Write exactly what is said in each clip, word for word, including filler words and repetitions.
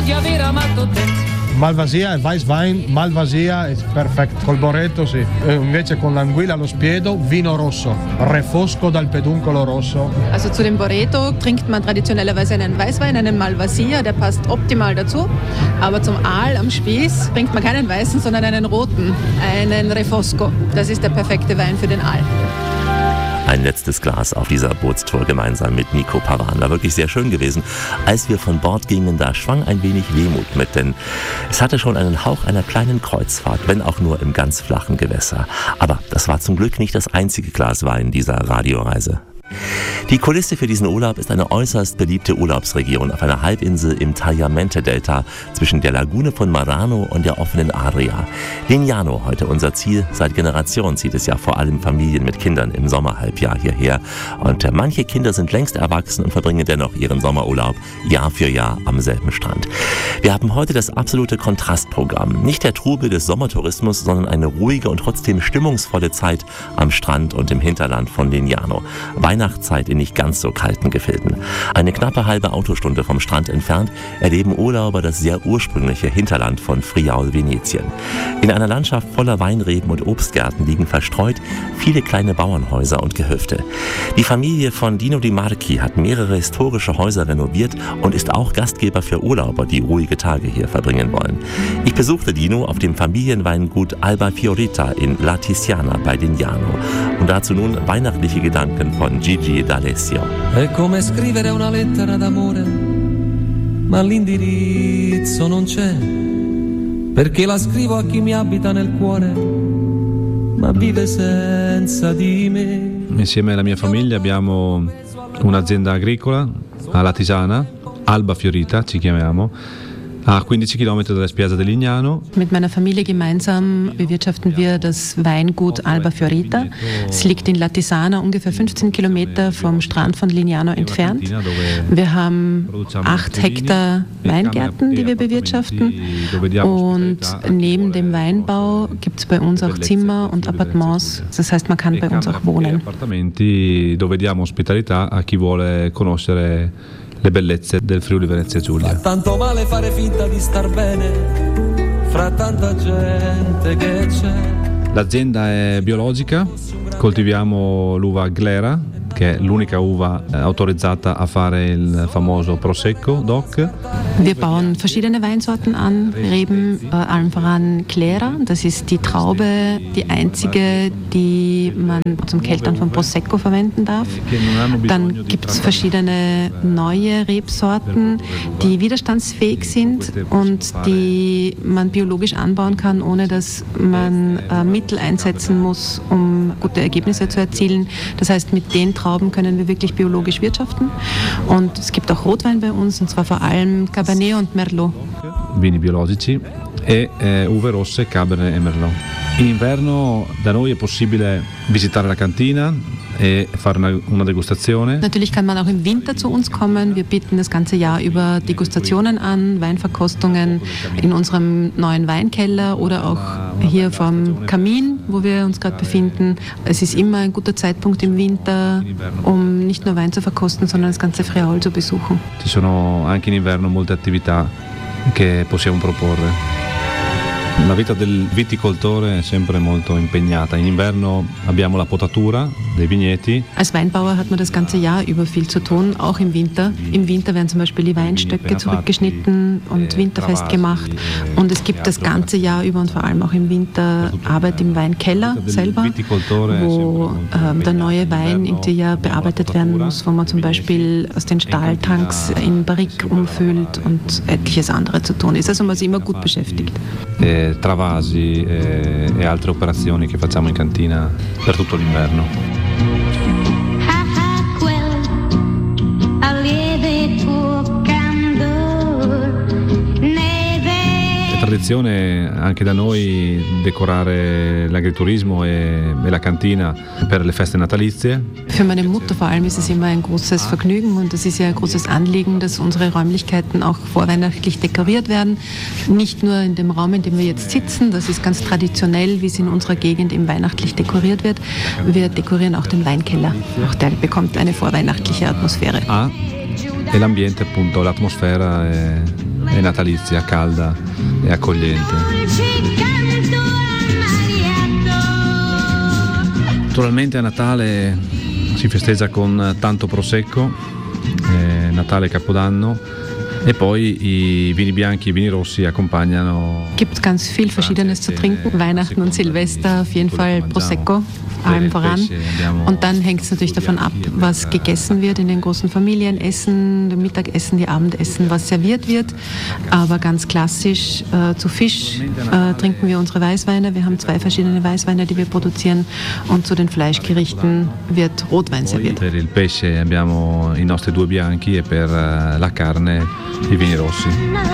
di aver amato te. Malvasia e Weißwein, Malvasia è perfetto, col borretto sì, e invece con l'anguilla allo spiedo, vino rosso, refosco dal peduncolo rosso. Also zu dem Borretto trinkt man traditionellerweise einen Weißwein, einen Malvasia, der passt optimal dazu, aber zum Aal am Spieß trinkt man keinen weißen, sondern einen roten, einen Refosco. Das ist der perfekte Wein für den Aal. Ein letztes Glas auf dieser Bootstour gemeinsam mit Nico Pavan. War wirklich sehr schön gewesen. Als wir von Bord gingen, da schwang ein wenig Wehmut mit, denn es hatte schon einen Hauch einer kleinen Kreuzfahrt, wenn auch nur im ganz flachen Gewässer. Aber das war zum Glück nicht das einzige Glas Wein dieser Radioreise. Die Kulisse für diesen Urlaub ist eine äußerst beliebte Urlaubsregion auf einer Halbinsel im Tagliamente-Delta zwischen der Lagune von Marano und der offenen Adria. Lignano, heute unser Ziel. Seit Generationen zieht es ja vor allem Familien mit Kindern im Sommerhalbjahr hierher. Und manche Kinder sind längst erwachsen und verbringen dennoch ihren Sommerurlaub Jahr für Jahr am selben Strand. Wir haben heute das absolute Kontrastprogramm. Nicht der Trubel des Sommertourismus, sondern eine ruhige und trotzdem stimmungsvolle Zeit am Strand und im Hinterland von Lignano. Weihnachtszeit in nicht ganz so kalten Gefilden. Eine knappe halbe Autostunde vom Strand entfernt erleben Urlauber das sehr ursprüngliche Hinterland von Friaul, Venetien. In einer Landschaft voller Weinreben und Obstgärten liegen verstreut viele kleine Bauernhäuser und Gehöfte. Die Familie von Dino Di Marchi hat mehrere historische Häuser renoviert und ist auch Gastgeber für Urlauber, die ruhige Tage hier verbringen wollen. Ich besuchte Dino auf dem Familienweingut Alba Fiorita in La Tiziana bei Lignano. Und dazu nun weihnachtliche Gedanken von Gigi D'Alessio. È come scrivere una lettera d'amore, ma l'indirizzo non c'è, perché la scrivo a chi mi abita nel cuore, ma vive senza di me. Insieme alla mia famiglia abbiamo un'azienda agricola a La Tisana, Alba Fiorita ci chiamiamo, a quindici Kilometer dalla Spiaggia di Lignano. Mit meiner Familie gemeinsam bewirtschaften wir das Weingut Alba Fiorita. Es liegt in La Tisana, ungefähr fünfzehn Kilometer vom Strand von Lignano entfernt. Wir haben acht Hektar Weingärten, die wir bewirtschaften. Und neben dem Weinbau gibt es bei uns auch Zimmer und Appartements. Das heißt, man kann bei uns auch wohnen. Appartamenti dove diamo ospitalità a chi vuole conoscere le bellezze del Friuli Venezia Giulia. Fa tanto male fare finta di star bene fra tanta gente che c'è. L'azienda è biologica, coltiviamo l'uva Glera, che è l'unica uva autorizzata a fare il famoso Prosecco D O C. Wir bauen verschiedene Weinsorten an, Reben, äh, allen voran Glera. Das ist die Traube, die einzige, die man zum Keltern von Prosecco verwenden darf. Dann gibt es verschiedene neue Rebsorten, die widerstandsfähig sind und die man biologisch anbauen kann, ohne dass man äh, Mittel einsetzen muss, um gute Ergebnisse zu erzielen. Das heißt, mit den Trauben können wir wirklich biologisch wirtschaften. Und es gibt auch Rotwein bei uns, und zwar vor allem Cabernet und Merlot. Vini biologici e eh, uve rosse, Cabernet e Merlot. In inverno da noi è possibile visitare la cantina e fare una, una degustazione. Natürlich kann man auch im Winter zu uns kommen. Wir bieten das ganze Jahr über Degustationen an, Weinverkostungen in unserem neuen Weinkeller oder auch hier vom Kamin, wo wir uns gerade befinden. Es ist immer ein guter Zeitpunkt im Winter, um nicht nur Wein zu verkosten, sondern das ganze Friaul zu besuchen. Ci sono anche in inverno molte attività che possiamo proporre. La vita del viticoltore è sempre molto impegnata. In inverno abbiamo la potatura dei vigneti. Als Weinbauer hat man das ganze Jahr über viel zu tun, auch im Winter. Im Winter werden zum Beispiel die Weinstöcke zurückgeschnitten und winterfest gemacht. Und es gibt das ganze Jahr über und vor allem auch im Winter Arbeit im Weinkeller selber, wo äh, der neue Wein im Jahr bearbeitet werden muss, wo man zum Beispiel aus den Stahltanks in Barrique umfüllt und etliches andere zu tun ist. Also man ist immer gut beschäftigt. Eh, travasi e, e altre operazioni che facciamo in cantina per tutto l'inverno. È tradizione anche da noi decorare l'agriturismo e, e la cantina per le feste natalizie. Für meine Mutter vor allem ist es immer ein großes Vergnügen und es ist ja ein großes Anliegen, dass unsere Räumlichkeiten auch vorweihnachtlich dekoriert werden. Nicht nur in dem Raum, in dem wir jetzt sitzen, das ist ganz traditionell, wie es in unserer Gegend eben weihnachtlich dekoriert wird. Wir dekorieren auch den Weinkeller. Auch der bekommt eine vorweihnachtliche Atmosphäre. Ah, e l'ambiente appunto, l'atmosfera è è natalizia, calda e accogliente. Naturalmente a Natale si festeggia con tanto prosecco, eh, Natale e Capodanno. E poi i Vini Bianchi, i Vini Rossi accompagnano. Gibt ganz viel Verschiedenes zu trinken. Weihnachten und Silvester auf jeden Fall Prosecco, allem voran. Und dann hängt es natürlich davon ab, was gegessen wird in den großen Familienessen, dem Mittagessen, die Abendessen, was serviert wird. Aber ganz klassisch äh, zu Fisch äh, trinken wir unsere Weißweine. Wir haben zwei verschiedene Weißweine, die wir produzieren. Und zu den Fleischgerichten wird Rotwein serviert. Per il pesce abbiamo i nostri due bianchi e per la carne i vini rossi.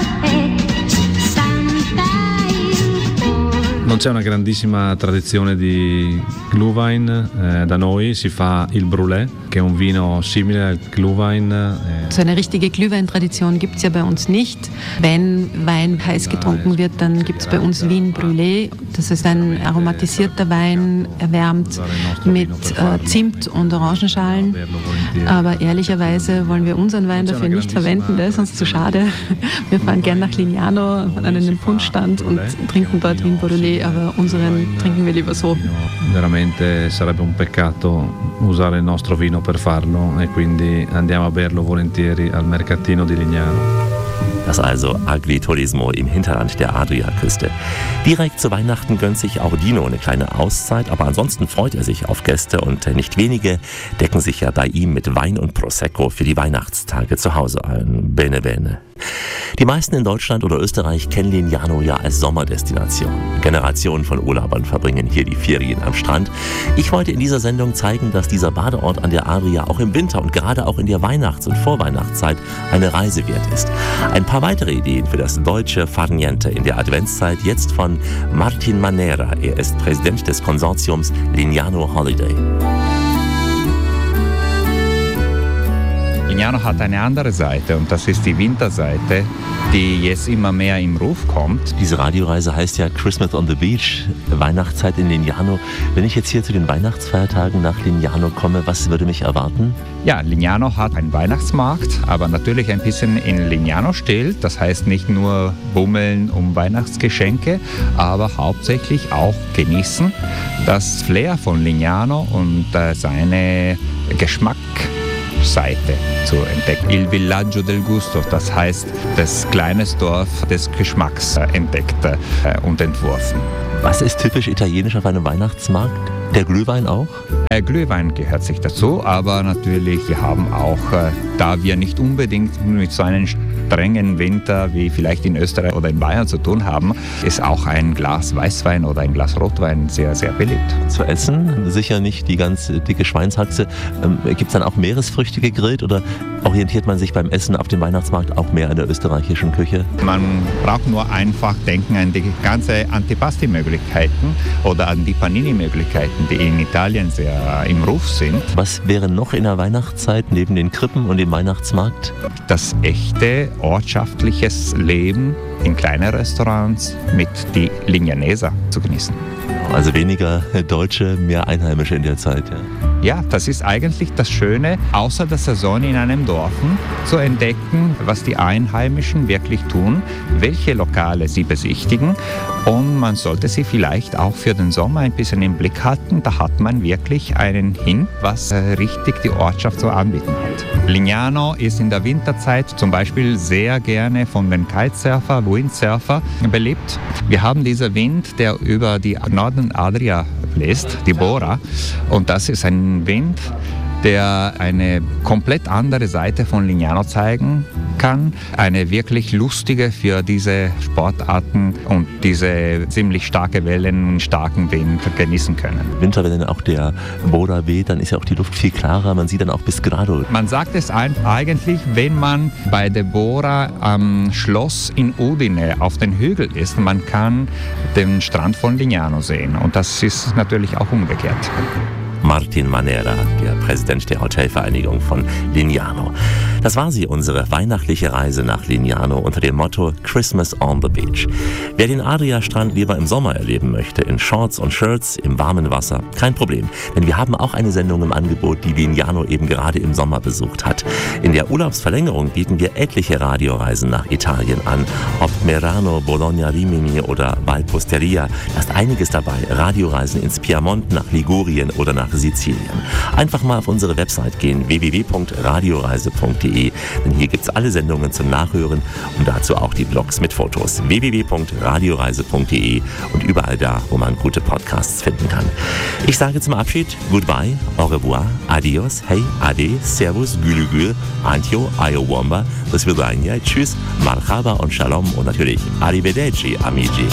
Non c'è una grandissima tradizione di Glühwein, eh, da noi si fa il Brûlé, che è un vino simile al Glühwein. Eh. So eine richtige Glühwein-Tradition gibt es ja bei uns nicht. Wenn Wein heiß getrunken wird, dann gibt es bei uns Vin Brûlé. Das ist ein aromatisierter Wein, erwärmt mit äh, Zimt und Orangenschalen. Aber ehrlicherweise wollen wir unseren Wein dafür nicht verwenden, der ist uns zu schade. Wir fahren gern nach Lignano an einen Punschstand und trinken dort Vin Brûlé. Aber unseren trinken wir lieber so. Veramente sarebbe un peccato usare il nostro vino per farlo e quindi andiamo a berlo volentieri al mercatino di Lignano. Das also Agriturismo im Hinterland der Adriaküste. Direkt zu Weihnachten gönnt sich auch Dino eine kleine Auszeit, aber ansonsten freut er sich auf Gäste und nicht wenige decken sich ja bei ihm mit Wein und Prosecco für die Weihnachtstage zu Hause ein. Bene bene. Die meisten in Deutschland oder Österreich kennen Lignano ja als Sommerdestination. Generationen von Urlaubern verbringen hier die Ferien am Strand. Ich wollte in dieser Sendung zeigen, dass dieser Badeort an der Adria auch im Winter und gerade auch in der Weihnachts- und Vorweihnachtszeit eine Reise wert ist. Ein paar weitere Ideen für das deutsche Farniente in der Adventszeit jetzt von Martin Manera. Er ist Präsident des Konsortiums Lignano Holiday. Lignano hat eine andere Seite und das ist die Winterseite, die jetzt immer mehr im Ruf kommt. Diese Radioreise heißt ja Christmas on the Beach, Weihnachtszeit in Lignano. Wenn ich jetzt hier zu den Weihnachtsfeiertagen nach Lignano komme, was würde mich erwarten? Ja, Lignano hat einen Weihnachtsmarkt, aber natürlich ein bisschen in Lignano-Stil. Das heißt nicht nur bummeln um Weihnachtsgeschenke, aber hauptsächlich auch genießen das Flair von Lignano und äh, seine Geschmack. Seite zu entdecken. Il Villaggio del Gusto, das heißt das kleine Dorf des Geschmacks, entdeckt äh, und entworfen. Was ist typisch italienisch auf einem Weihnachtsmarkt? Der Glühwein auch? Äh, Glühwein gehört sich dazu, aber natürlich, wir haben auch, äh, da wir nicht unbedingt mit so einem strengen Winter wie vielleicht in Österreich oder in Bayern zu tun haben, ist auch ein Glas Weißwein oder ein Glas Rotwein sehr, sehr beliebt. Zu essen? Sicher nicht die ganz dicke Schweinshaxe. Ähm, Gibt es dann auch Meeresfrüchte gegrillt oder orientiert man sich beim Essen auf dem Weihnachtsmarkt auch mehr an der österreichischen Küche? Man braucht nur einfach denken an die ganzen Antipasti-Möglichkeiten oder an die Panini-Möglichkeiten, die in Italien sehr im Ruf sind. Was wäre noch in der Weihnachtszeit neben den Krippen und dem Weihnachtsmarkt? Das echte ortschaftliches Leben in kleinen Restaurants mit die Lignaneser zu genießen. Also weniger Deutsche, mehr Einheimische in der Zeit, ja. Ja, das ist eigentlich das Schöne, außer der Saison in einem Dorf zu entdecken, was die Einheimischen wirklich tun, welche Lokale sie besichtigen und man sollte sie vielleicht auch für den Sommer ein bisschen im Blick halten. Da hat man wirklich einen Hin, was äh, richtig die Ortschaft zu anbieten hat. Lignano ist in der Winterzeit zum Beispiel sehr gerne von den Kitesurfer, Windsurfer belebt. Wir haben diesen Wind, der über die Norden Adria bläst, die Bora, und das ist ein Wind, der eine komplett andere Seite von Lignano zeigen kann. Eine wirklich lustige für diese Sportarten und diese ziemlich starke Wellen und starken Wind genießen können. Winter, wenn dann auch der Bora weht, dann ist ja auch die Luft viel klarer. Man sieht dann auch bis Grado. Man sagt es eigentlich, wenn man bei der Bora am Schloss in Udine auf den Hügel ist, man kann den Strand von Lignano sehen. Und das ist natürlich auch umgekehrt. Martin Manera, der Präsident der Hotelvereinigung von Lignano. Das war sie, unsere weihnachtliche Reise nach Lignano unter dem Motto Christmas on the Beach. Wer den Adria-Strand lieber im Sommer erleben möchte, in Shorts und Shirts, im warmen Wasser, kein Problem. Denn wir haben auch eine Sendung im Angebot, die Lignano eben gerade im Sommer besucht hat. In der Urlaubsverlängerung bieten wir etliche Radioreisen nach Italien an. Ob Merano, Bologna, Rimini oder Valposteria, da ist einiges dabei. Radioreisen ins Piemont, nach Ligurien oder nach Sizilien. Einfach mal auf unsere Website gehen, w w w punkt radioreise punkt d e, denn hier gibt es alle Sendungen zum Nachhören und dazu auch die Blogs mit Fotos. w w w punkt radioreise punkt d e und überall da, wo man gute Podcasts finden kann. Ich sage zum Abschied Goodbye, au revoir, adios, hey, ade, servus, gülü gül, antjo, ayowamba, das wird sein, ja, tschüss, marhaba und shalom und natürlich arrivederci, amici.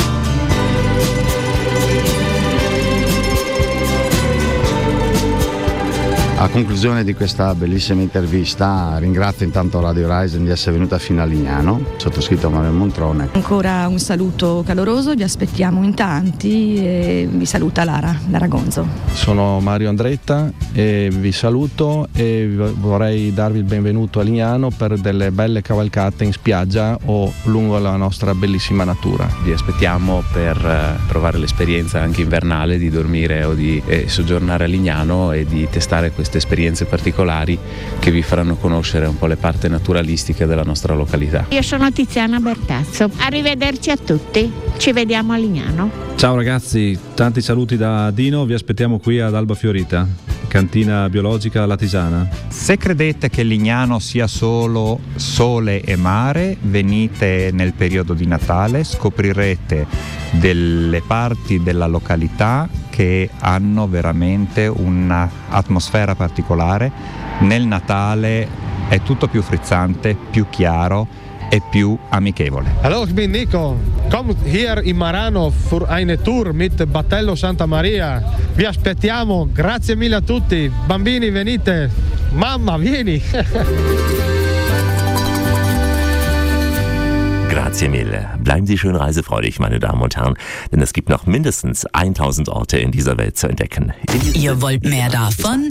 A conclusione di questa bellissima intervista ringrazio intanto Radio Horizon di essere venuta fino a Lignano, sottoscritto Manuel Montrone. Ancora un saluto caloroso, vi aspettiamo in tanti e vi saluta Lara, Lara Gonzo. Sono Mario Andretta e vi saluto e vorrei darvi il benvenuto a Lignano per delle belle cavalcate in spiaggia o lungo la nostra bellissima natura. Vi aspettiamo per provare l'esperienza anche invernale di dormire o di eh, soggiornare a Lignano e di testare queste esperienze particolari che vi faranno conoscere un po' le parti naturalistiche della nostra località. Io sono Tiziana Bertazzo, arrivederci a tutti, ci vediamo a Lignano. Ciao ragazzi, tanti saluti da Dino, vi aspettiamo qui ad Alba Fiorita, cantina biologica La Tisana. Se credete che Lignano sia solo sole e mare, venite nel periodo di Natale, scoprirete delle parti della località che hanno veramente un'atmosfera particolare. Nel Natale è tutto più frizzante, più chiaro e più amichevole. Hallo, ich bin Nico. Kommt hier in Marano für eine Tour mit Battello Santa Maria. Vi aspettiamo, grazie mille a tutti. Bambini, venite. Mamma, vieni. Grazie mille. Bleiben Sie schön reisefreudig, meine Damen und Herren, denn es gibt noch mindestens tausend Orte in dieser Welt zu entdecken. Ihr wollt mehr davon?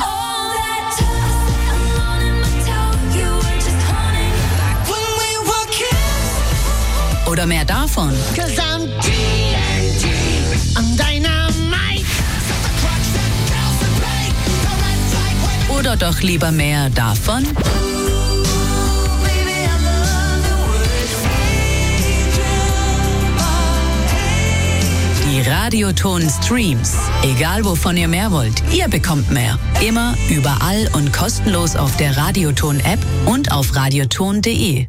Oder mehr davon? Oder doch lieber mehr davon? Die Radioton-Streams. Egal wovon ihr mehr wollt, ihr bekommt mehr. Immer, überall und kostenlos auf der Radioton-App und auf radioton punkt d e.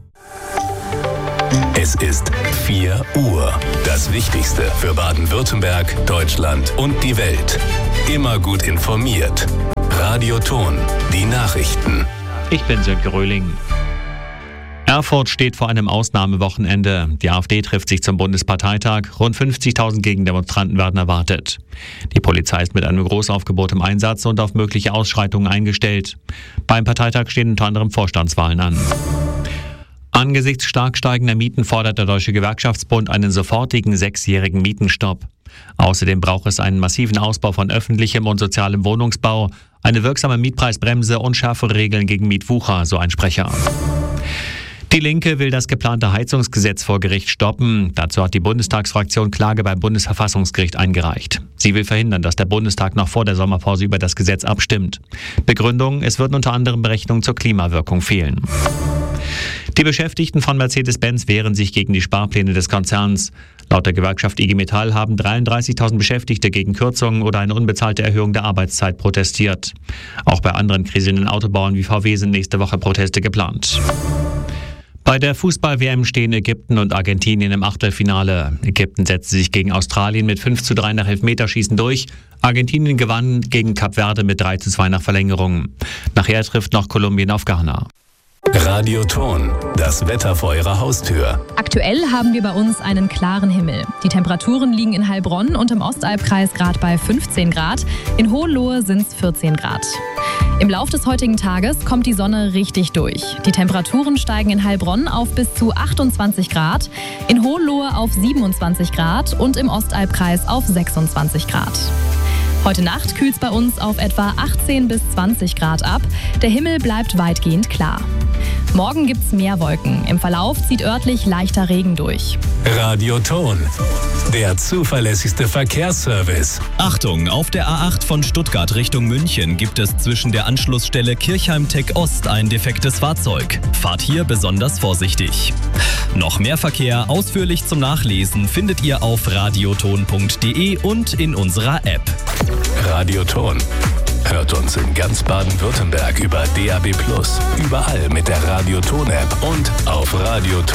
Es ist vier Uhr. Das Wichtigste für Baden-Württemberg, Deutschland und die Welt. Immer gut informiert. Radioton, die Nachrichten. Ich bin Sönke Röhling. Erfurt steht vor einem Ausnahmewochenende. Die AfD trifft sich zum Bundesparteitag. Rund fünfzigtausend Gegendemonstranten werden erwartet. Die Polizei ist mit einem Großaufgebot im Einsatz und auf mögliche Ausschreitungen eingestellt. Beim Parteitag stehen unter anderem Vorstandswahlen an. Angesichts stark steigender Mieten fordert der Deutsche Gewerkschaftsbund einen sofortigen sechsjährigen Mietenstopp. Außerdem braucht es einen massiven Ausbau von öffentlichem und sozialem Wohnungsbau, eine wirksame Mietpreisbremse und schärfere Regeln gegen Mietwucher, so ein Sprecher. Die Linke will das geplante Heizungsgesetz vor Gericht stoppen. Dazu hat die Bundestagsfraktion Klage beim Bundesverfassungsgericht eingereicht. Sie will verhindern, dass der Bundestag noch vor der Sommerpause über das Gesetz abstimmt. Begründung: Es würden unter anderem Berechnungen zur Klimawirkung fehlen. Die Beschäftigten von Mercedes-Benz wehren sich gegen die Sparpläne des Konzerns. Laut der Gewerkschaft I G Metall haben dreiunddreißigtausend Beschäftigte gegen Kürzungen oder eine unbezahlte Erhöhung der Arbeitszeit protestiert. Auch bei anderen kriselnden Autobauern wie V W sind nächste Woche Proteste geplant. Bei der Fußball-W M stehen Ägypten und Argentinien im Achtelfinale. Ägypten setzte sich gegen Australien mit fünf zu drei nach Elfmeterschießen durch. Argentinien gewann gegen Kap Verde mit drei zu zwei nach Verlängerung. Nachher trifft noch Kolumbien auf Ghana. Radioton, das Wetter vor Ihrer Haustür. Aktuell haben wir bei uns einen klaren Himmel. Die Temperaturen liegen in Heilbronn und im Ostalbkreis gerade bei fünfzehn Grad. In Hohenlohe sind es vierzehn Grad. Im Lauf des heutigen Tages kommt die Sonne richtig durch. Die Temperaturen steigen in Heilbronn auf bis zu achtundzwanzig Grad, in Hohenlohe auf siebenundzwanzig Grad und im Ostalbkreis auf sechsundzwanzig Grad. Heute Nacht kühlt es bei uns auf etwa achtzehn bis zwanzig Grad ab. Der Himmel bleibt weitgehend klar. Morgen gibt's mehr Wolken. Im Verlauf zieht örtlich leichter Regen durch. Radioton, der zuverlässigste Verkehrsservice. Achtung, auf der A acht von Stuttgart Richtung München gibt es zwischen der Anschlussstelle Kirchheim-Tech Ost ein defektes Fahrzeug. Fahrt hier besonders vorsichtig. Noch mehr Verkehr ausführlich zum Nachlesen findet ihr auf radioton punkt de und in unserer App. Radioton. Hört uns in ganz Baden-Württemberg über D A B plus, überall mit der Radioton-App und auf Radioton.